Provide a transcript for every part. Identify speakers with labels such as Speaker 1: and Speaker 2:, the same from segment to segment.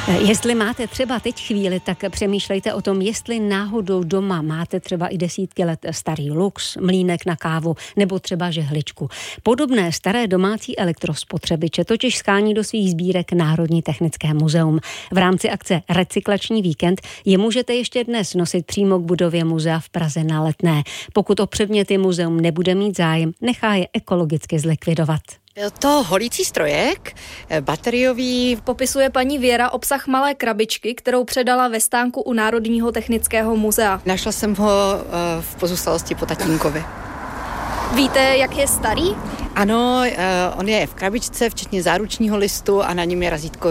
Speaker 1: Jestli máte třeba teď chvíli, tak přemýšlejte o tom, jestli náhodou doma máte třeba i desítky let starý lux, mlýnek na kávu nebo třeba žehličku. Podobné staré domácí elektrospotřebiče totiž schání do svých sbírek Národní technické muzeum. V rámci akce Recyklační víkend je můžete ještě dnes nosit přímo k budově muzea v Praze na Letné. Pokud o předměty muzeum nebude mít zájem, nechá je ekologicky zlikvidovat.
Speaker 2: Byl to holící strojek, bateriový.
Speaker 3: Popisuje paní Věra obsah malé krabičky, kterou předala ve stánku u Národního technického muzea.
Speaker 2: Našla jsem ho v pozůstalosti po tatínkovi.
Speaker 3: Víte, jak je starý?
Speaker 2: Ano, on je v krabičce, včetně záručního listu a na něm je razítko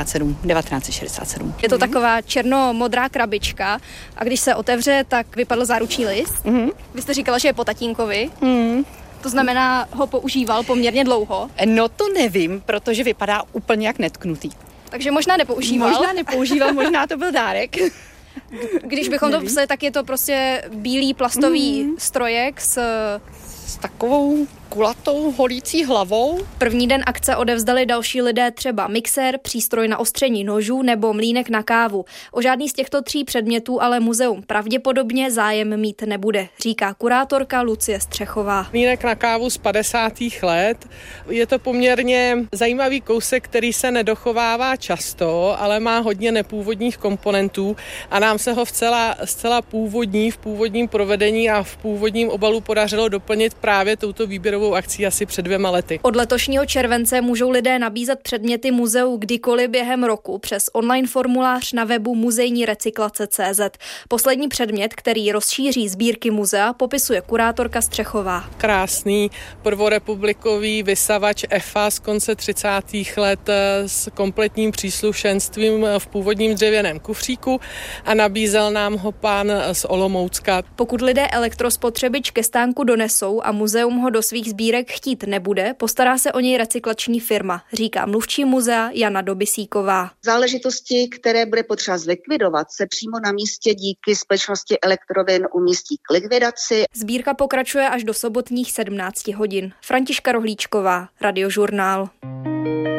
Speaker 2: 1967.
Speaker 3: Je to taková černo-modrá krabička a když se otevře, tak vypadl záruční list. Vy jste říkala, že je po tatínkovi. To znamená, ho používal poměrně dlouho.
Speaker 2: No to nevím, protože vypadá úplně jak netknutý.
Speaker 3: Takže možná nepoužíval.
Speaker 2: Možná to byl dárek.
Speaker 3: Když bychom to psali, tak je to prostě bílý plastový strojek s
Speaker 2: takovou kulatou holící hlavou.
Speaker 3: První den akce odevzdali další lidé třeba mixér, přístroj na ostření nožů nebo mlýnek na kávu. O žádný z těchto 3 předmětů ale muzeum pravděpodobně zájem mít nebude, říká kurátorka Lucie Střechová.
Speaker 4: Mlýnek na kávu z 50. let. Je to poměrně zajímavý kousek, který se nedochovává často, ale má hodně nepůvodních komponentů a nám se ho zcela původní, v původním provedení a v původním obalu podařilo doplnit právě touto výběrovou akcí asi před 2 lety.
Speaker 3: Od letošního července můžou lidé nabízet předměty muzeu kdykoliv během roku přes online formulář na webu muzejnirecyklace.cz. Poslední předmět, který rozšíří sbírky muzea, popisuje kurátorka Střechová.
Speaker 4: Krásný prvorepublikový vysavač EFA z konce 30. let s kompletním příslušenstvím v původním dřevěném kufříku a nabízel nám ho pán z Olomoucka.
Speaker 3: Pokud lidé elektrospotřebič ke stánku donesou a muzeum ho do svých sbírek chtít nebude, postará se o něj recyklační firma, říká mluvčí muzea Jana Dobysíková.
Speaker 5: Záležitosti, které bude potřeba zlikvidovat, se přímo na místě díky společnosti Elektrovin umístí k likvidaci.
Speaker 3: Sbírka pokračuje až do sobotních 17 hodin. Františka Rohlíčková, Radiožurnál.